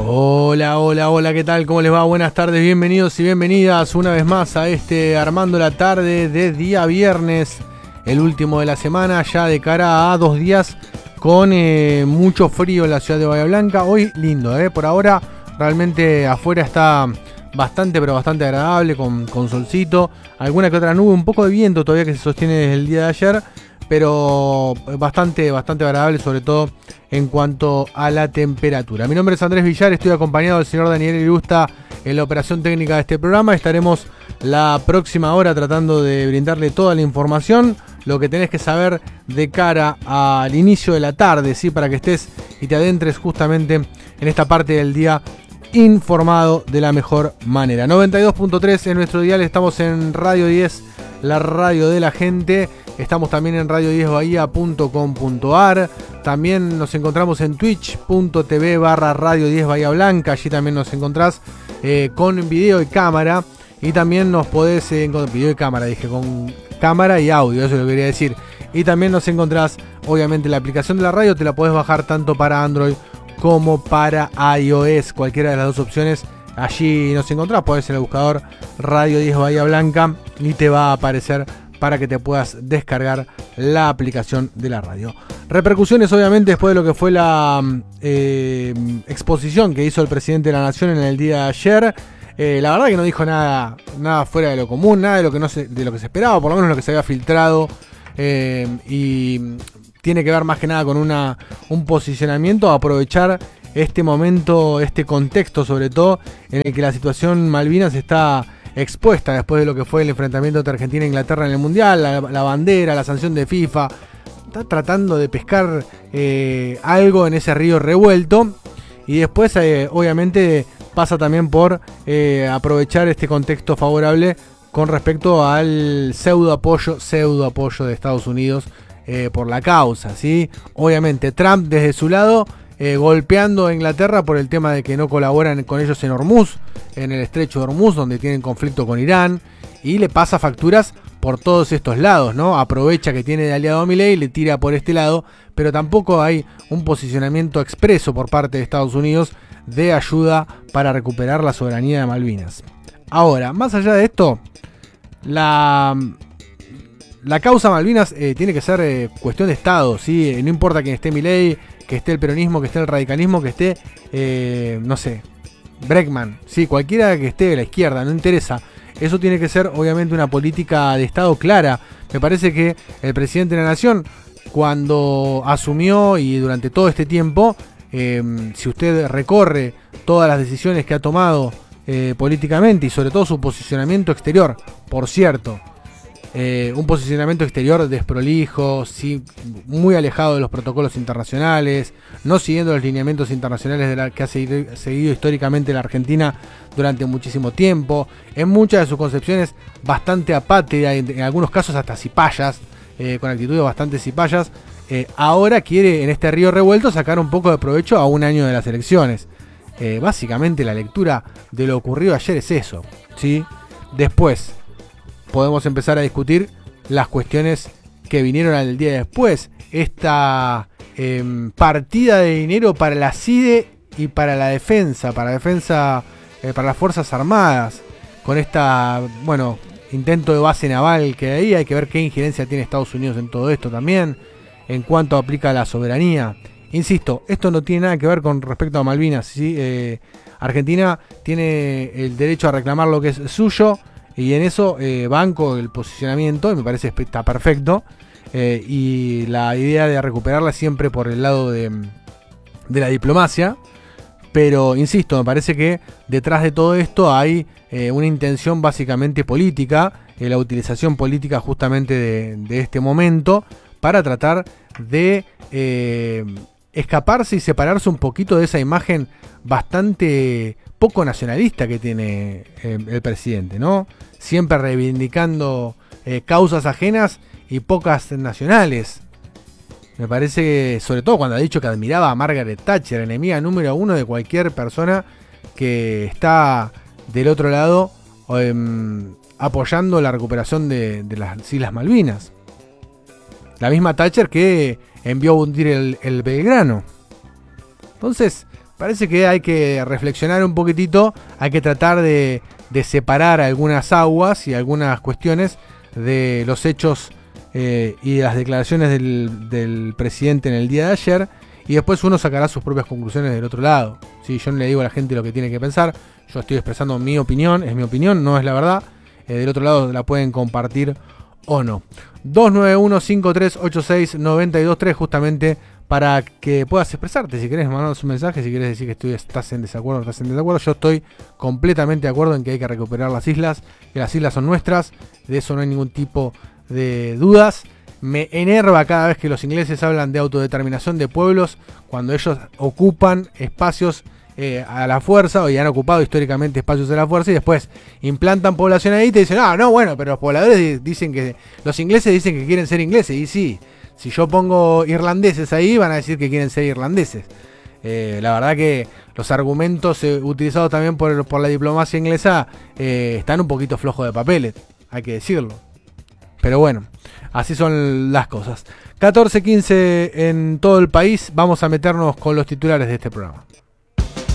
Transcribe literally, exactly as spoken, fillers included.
Hola, hola, hola, ¿qué tal? ¿Cómo les va? Buenas tardes, bienvenidos y bienvenidas una vez más a este Armando la Tarde de día viernes, el último de la semana, ya de cara a dos días con eh, mucho frío en la ciudad de Bahía Blanca. Hoy lindo, ¿eh? Por ahora realmente afuera está bastante, pero bastante agradable, con, con solcito, alguna que otra nube, un poco de viento todavía que se sostiene desde el día de ayer, pero bastante, bastante agradable, sobre todo en cuanto a la temperatura. Mi nombre es Andrés Villar, estoy acompañado del señor Daniel Irusta en la operación técnica de este programa. Estaremos la próxima hora tratando de brindarle toda la información, lo que tenés que saber de cara al inicio de la tarde, ¿sí? Para que estés y te adentres justamente en esta parte del día informado de la mejor manera. noventa y dos punto tres en nuestro dial, estamos en Radio diez, la radio de la gente. Estamos también en radio diez bahía punto com punto ar. También nos encontramos en twitch punto tv barra radio diez Bahía Blanca. Allí también nos encontrás eh, con video y cámara. Y también nos podés eh, encontrar, video y cámara, dije, con cámara y audio, eso es lo que quería decir. Y también nos encontrás, obviamente, la aplicación de la radio. Te la podés bajar tanto para Android como para iOS. Cualquiera de las dos opciones. Allí nos encontrás, podés en el buscador Radio diez Bahía Blanca y te va a aparecer para que te puedas descargar la aplicación de la radio. Repercusiones, obviamente, después de lo que fue la eh, exposición que hizo el presidente de la Nación en el día de ayer. Eh, la verdad que no dijo nada, nada fuera de lo común, nada de lo que no se, de lo que se esperaba, por lo menos lo que se había filtrado. Eh, y tiene que ver más que nada con una, un posicionamiento, aprovechar este momento, este contexto sobre todo, en el que la situación Malvinas está expuesta después de lo que fue el enfrentamiento entre Argentina e Inglaterra en el Mundial, la, la bandera, la sanción de FIFA. Está tratando de pescar eh, algo en ese río revuelto. Y después, eh, obviamente, pasa también por eh, aprovechar este contexto favorable con respecto al pseudo apoyo, pseudo apoyo de Estados Unidos eh, por la causa, ¿sí? Obviamente, Trump desde su lado Eh, golpeando a Inglaterra por el tema de que no colaboran con ellos en Hormuz, en el estrecho de Hormuz, donde tienen conflicto con Irán, y le pasa facturas por todos estos lados, ¿no? Aprovecha que tiene de aliado a Milei y le tira por este lado, pero tampoco hay un posicionamiento expreso por parte de Estados Unidos de ayuda para recuperar la soberanía de Malvinas. Ahora, más allá de esto, la... La causa Malvinas eh, tiene que ser eh, cuestión de Estado, ¿sí? No importa quién esté Milei, que esté el peronismo, que esté el radicalismo, que esté, eh, no sé, Bregman, ¿sí? Cualquiera que esté de la izquierda, no interesa. Eso tiene que ser, obviamente, una política de Estado clara. Me parece que el presidente de la Nación, cuando asumió y durante todo este tiempo, eh, si usted recorre todas las decisiones que ha tomado eh, políticamente y sobre todo su posicionamiento exterior, por cierto, Eh, un posicionamiento exterior desprolijo, sí, muy alejado de los protocolos internacionales, no siguiendo los lineamientos internacionales de la, que ha seguido, seguido históricamente la Argentina durante muchísimo tiempo, en muchas de sus concepciones bastante apátrida, en, en algunos casos hasta cipayas, eh, con actitudes bastante cipayas. Eh, ahora quiere en este río revuelto sacar un poco de provecho a un año de las elecciones. Eh, básicamente la lectura de lo ocurrido ayer es eso, ¿sí? Después podemos empezar a discutir las cuestiones que vinieron al día después. Esta eh, partida de dinero para la C I D E y para la defensa, para defensa, eh, para las Fuerzas Armadas, con esta, bueno, intento de base naval que hay. Hay que ver qué injerencia tiene Estados Unidos en todo esto también, en cuanto aplica la soberanía. Insisto, esto no tiene nada que ver con respecto a Malvinas, ¿sí? Eh, Argentina tiene el derecho a reclamar lo que es suyo. Y en eso eh, banco el posicionamiento, y me parece que está perfecto. Eh, y la idea de recuperarla siempre por el lado de, de la diplomacia. Pero, insisto, me parece que detrás de todo esto hay eh, una intención básicamente política, eh, la utilización política justamente de, de este momento para tratar de eh, escaparse y separarse un poquito de esa imagen bastante poco nacionalista que tiene eh, el presidente, ¿no? Siempre reivindicando eh, causas ajenas y pocas nacionales. Me parece que, sobre todo cuando ha dicho que admiraba a Margaret Thatcher, enemiga número uno de cualquier persona que está del otro lado eh, apoyando la recuperación de, de las Islas Malvinas. La misma Thatcher que envió a hundir el, el Belgrano. Entonces, parece que hay que reflexionar un poquitito, hay que tratar de, de separar algunas aguas y algunas cuestiones de los hechos eh, y las declaraciones del, del presidente en el día de ayer, y después uno sacará sus propias conclusiones del otro lado. ¿Sí? Yo no le digo a la gente lo que tiene que pensar, yo estoy expresando mi opinión, es mi opinión, no es la verdad. Eh, del otro lado la pueden compartir o no. dos nueve uno, cinco tres ocho seis, nueve dos tres, justamente para que puedas expresarte. Si querés mandarnos un mensaje, si querés decir que estoy, estás en desacuerdo o estás en desacuerdo, yo estoy completamente de acuerdo en que hay que recuperar las islas, que las islas son nuestras, de eso no hay ningún tipo de dudas. Me enerva cada vez que los ingleses hablan de autodeterminación de pueblos, cuando ellos ocupan espacios eh, a la fuerza, o ya han ocupado históricamente espacios a la fuerza, y después implantan población ahí y te dicen, ah, no, bueno, pero los pobladores dicen que, los ingleses dicen que quieren ser ingleses, y sí, si yo pongo irlandeses ahí, van a decir que quieren ser irlandeses. Eh, la verdad que los argumentos eh, utilizados también por, por la diplomacia inglesa eh, están un poquito flojos de papeles, hay que decirlo. Pero bueno, así son las cosas. catorce quince en todo el país, vamos a meternos con los titulares de este programa.